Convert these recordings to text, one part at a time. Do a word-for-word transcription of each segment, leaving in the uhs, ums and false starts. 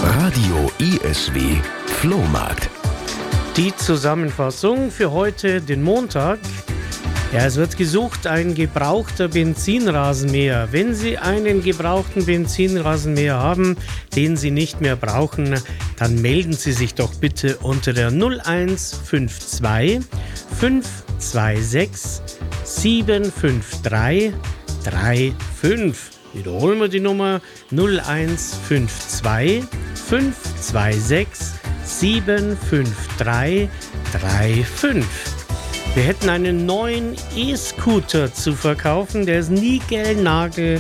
Radio I S W Flohmarkt. Die Zusammenfassung für heute, den Montag. Ja, es wird gesucht, ein gebrauchter Benzinrasenmäher. Wenn Sie einen gebrauchten Benzinrasenmäher haben, den Sie nicht mehr brauchen, dann melden Sie sich doch bitte unter der null eins fünf zwei fünf zwei sechs sieben fünf drei drei fünf. Wiederholen wir die Nummer null eins fünf zwei fünf zwei sechs sieben fünf drei drei fünf. Wir hätten einen neuen E-Scooter zu verkaufen, der ist niegelnagelneu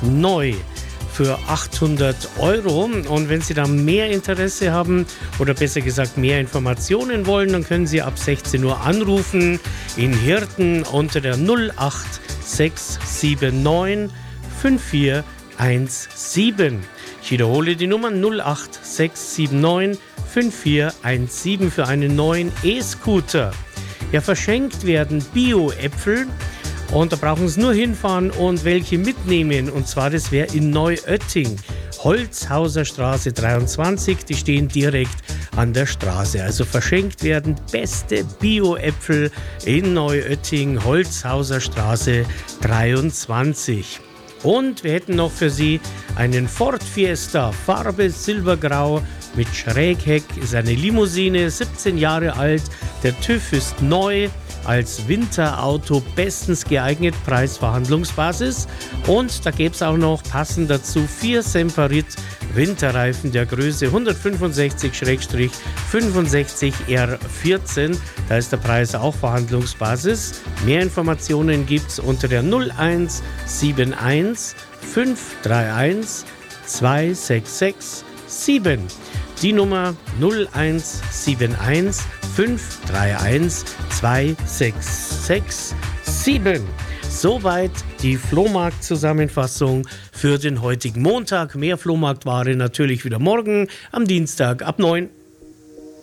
für achthundert Euro. Und wenn Sie da mehr Interesse haben oder besser gesagt mehr Informationen wollen, dann können Sie ab sechzehn Uhr anrufen in Hirten unter der null acht sechs sieben neun fünf vier eins sieben. Ich wiederhole die Nummer null acht sechs sieben neun fünf vier eins sieben für einen neuen E-Scooter. Ja, verschenkt werden Bio-Äpfel und da brauchen Sie nur hinfahren und welche mitnehmen. Und zwar, das wäre in Neuötting, Holzhauser Straße dreiundzwanzig, die stehen direkt an der Straße. Also verschenkt werden beste Bio-Äpfel in Neuötting, Holzhauser Straße dreiundzwanzig. Und wir hätten noch für Sie einen Ford Fiesta, Farbe silbergrau mit Schrägheck, ist eine Limousine, siebzehn Jahre alt. Der TÜV ist neu, als Winterauto bestens geeignet, Preisverhandlungsbasis. Und da gäbe es auch noch passend dazu vier Semperit Winterreifen der Größe hundertfünfundsechzig fünfundsechzig R vierzehn. Da ist der Preis auch Verhandlungsbasis. Mehr Informationen gibt es unter der null eins sieben eins fünf drei eins zwei sechs sechs sieben. Die Nummer null eins sieben eins fünf drei eins zwei sechs sechs sieben. Soweit die Flohmarkt-Zusammenfassung für den heutigen Montag. Mehr Flohmarktware natürlich wieder morgen am Dienstag ab neun.